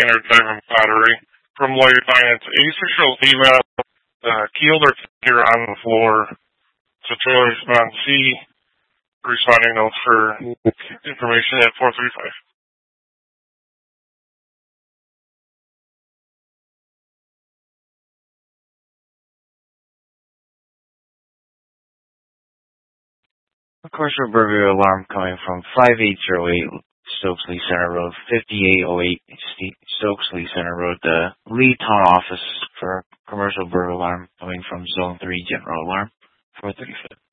standard diamond battery. From Lloyd Finance, a sexual female killed her figure on the floor. So Taylor respond C. Responding notes for information at 435. A commercial burglary alarm coming from 5808 Stokesley Center Road, 5808 Stokesley Center Road, the Lee Town Office for commercial burglary alarm coming from Zone 3 General Alarm, 435.